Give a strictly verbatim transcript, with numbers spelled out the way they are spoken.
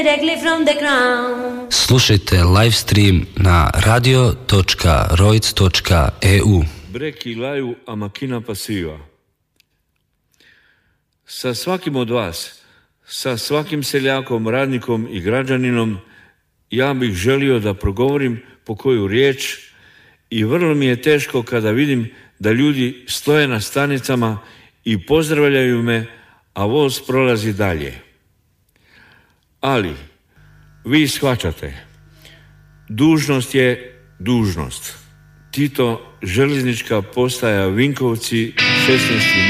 Directly from the crown. Slušajte live stream na radio točka roic točka e u. Breki laju, a makina pasiva. Sa svakim od vas, sa svakim seljakom, radnikom i građaninom, ja bih želio da progovorim po koju riječ i vrlo mi je teško kada vidim da ljudi stoje na stanicama i pozdravljaju me, a voz prolazi dalje. Ali, vi shvaćate, dužnost je dužnost. Tito, željeznička postaja Vinkovci, šesnaesti